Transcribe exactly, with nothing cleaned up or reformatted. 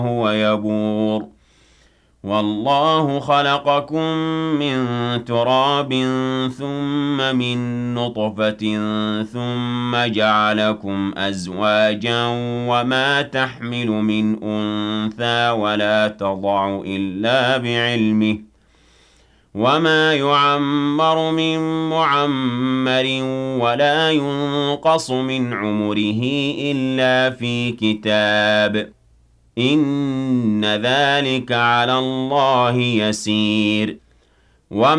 وهو يبور والله خلقكم من تراب ثم من نطفة ثم جعلكم أزواجا وما تحمل من أنثى ولا تضع إلا بعلمه وما يعمر من معمر ولا ينقص من عمره إلا في كتاب إن ذلك على الله يسير